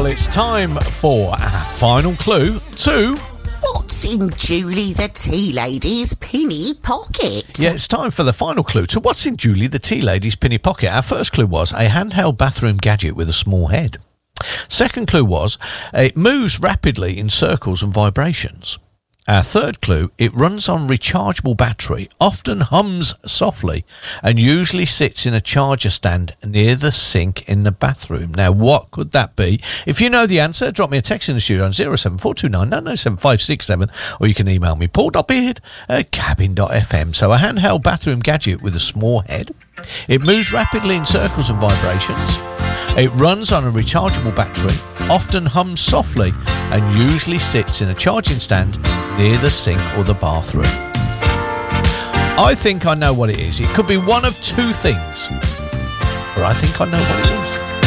it's time for our final clue to... What's in Julie the Tea Lady's pinny pocket? Yeah, it's time for the final clue to what's in Julie the Tea Lady's pinny pocket. Our first clue was a handheld bathroom gadget with a small head. Second clue was it moves rapidly in circles and vibrations. Our third clue, it runs on rechargeable battery, often hums softly, and usually sits in a charger stand near the sink in the bathroom. Now, what could that be? If you know the answer, drop me a text in the studio on 07429 997 or you can email me, paul.beard@cabin.fm. So a handheld bathroom gadget with a small head. It moves rapidly in circles and vibrations. It runs on a rechargeable battery, often hums softly, and usually sits in a charging stand near the sink or the bathroom. I think I know what it is. It could be one of two things, but I think I know what it is.